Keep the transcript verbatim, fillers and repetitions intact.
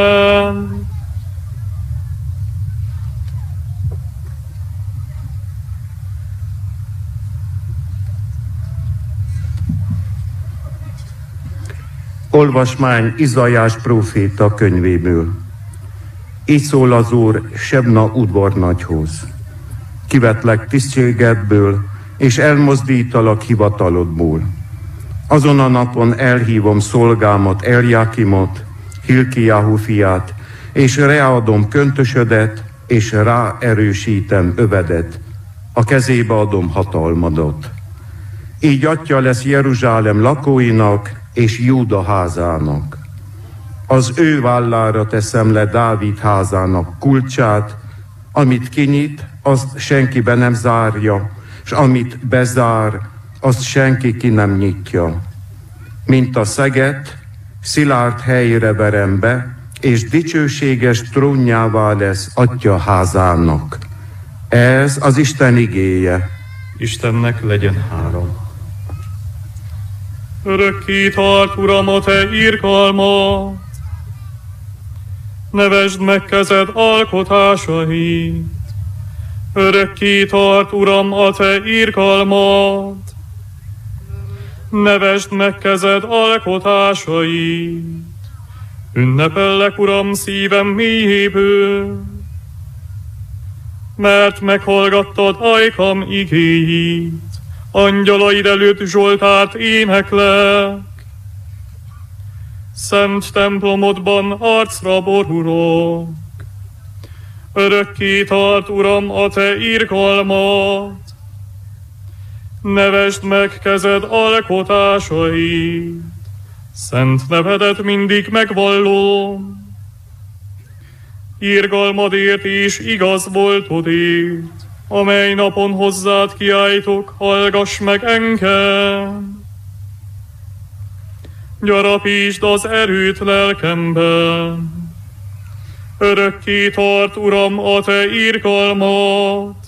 Olvasmány Izaiás próféta könyvéből. Így szól az Úr Sebna udvarnagyhoz. Kivetlek tisztségedből, és elmozdítalak hivatalodból. Azon a napon elhívom szolgámat Eljákimot, Hilkiáhu fiát, és readom köntösödet, és ráerősítem övedet, a kezébe adom hatalmadat. Így atya lesz Jeruzsálem lakóinak, és Júda házának. Az ő vállára teszem le Dávid házának kulcsát, amit kinyit, azt senki be nem zárja, és amit bezár, azt senki ki nem nyitja. Mint a szeget, szilárd helyre verem be, és dicsőséges trónjává lesz atya házának. Ez az Isten igéje. Istennek legyen hála. Örökké tart, Uram, a te irgalmat, nevesd meg kezed alkotásait. Örökké tart, Uram, a te irgalmat, nevesd meg kezed alkotásait. Ünnepellek, Uram, szívem mélyéből, mert meghallgattad ajkam igéit. Angyalaid előtt Zsoltárt éneklek, szent templomodban arcra borulok. Örökké tart, Uram, a te irgalmat, nevesd meg kezed alkotásait. Szent nevedet mindig megvallom, irgalmadért és igaz voltodért, amely napon hozzád kiáltok, hallgass meg engem. Gyarapítsd az erőt lelkemben. Örökké tart, Uram, a te irgalmat,